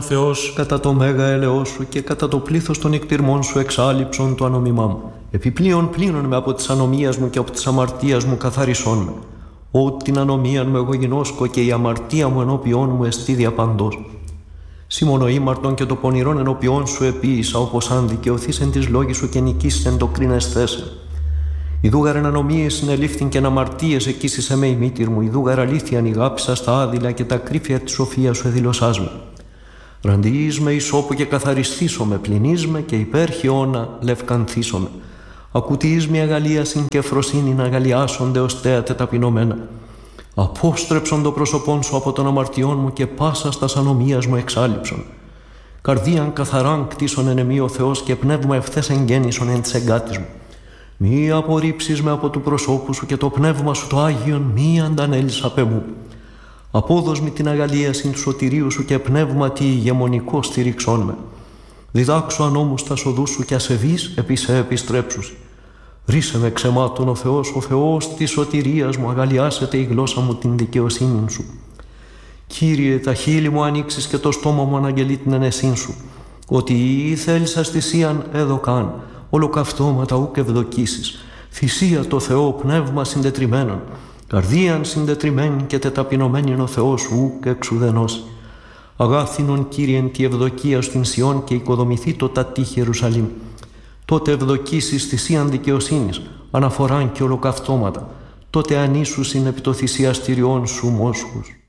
Θεός, κατά το μέγα έλεος σου και κατά το πλήθος των εκτιρμών σου εξάλειψον το ανομιμά μου. Επιπλέον πλύνον με από της ανομίας μου και από της αμαρτίας μου καθαρισόν με. Ό την ανομίαν μου εγώ γινώσκω και η αμαρτία μου ενώπιόν μου εστί διαπαντός. Σήμωνο ήμαρτον και το πονηρόν ενώπιόν σου επίησα, όπως αν δικαιωθείς εν της λόγης σου και νικήσεις εν το κρίνεσθέσαι. Ιδούγαρ εν ανομίες συνελήφθην και εν αμαρτίες εκείσισε με η μήτηρ μου, ιδούγαρ αλήθειαν ηγάπησα στα άδειλα και τα κρύφια της σοφίας σου εδηλωσάς με. Ραντιείς με ισόπου και καθαριστήσω με, πληνείς με και υπέρχιόνα λευκανθήσω με. Ακουτείς με αγαλίασιν και φροσύνην αγαλιάσονται ως θέατε ταπεινωμένα. Απόστρεψον το πρόσωπόν σου από των αμαρτιών μου και πάσα στας ανομίας μου εξάλειψον. Καρδίαν καθαράν κτίσον εν εμεί ο Θεός και πνεύμα ευθές εγγέννησον εν της εγκάτης μου. Μη απορρίψεις με από του προσώπου σου και το πνεύμα σου το Άγιον μη αντανέλεις απ' εμού. Απόδος με την αγαλίασιν του σωτηρίου σου και πνεύματι ηγεμονικό στηρίξον με. Διδάξου ανώμους τα σοδούς σου και ασεβείς επί σε επιστρέψους. Ρίσε με ξεμάτων ο Θεός της σωτηρίας μου, αγαλιάσετε η γλώσσα μου την δικαιοσύνη σου. Κύριε, τα χείλη μου ανοίξεις και το στόμα μου αναγγελεί την ενεσύν σου. Ότι ή θέλησας θυσίαν έδωκαν, ολοκαυτώματα ούκ ευδοκίσεις. Θυσία το Θεό πνεύμα συντετριμένον. Καρδίαν συντετριμένη και τεταπεινωμένη ο Θεός ούκ εξουδενώσει. Αγάθινον Κύριεν τη ευδοκία στην Σιών και οικοδομηθεί το τατή Ιερουσαλήμ. Τότε ευδοκίσεις θυσίαν δικαιοσύνης, αναφοράν και ολοκαυτώματα. Τότε ανήσουσιν επί το θυσιαστηριών σου μόσχους.